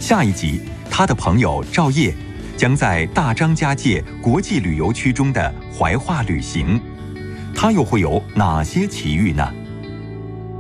下一集，他的朋友赵烨将在大张家界国际旅游区中的怀化旅行，他又会有哪些奇遇呢？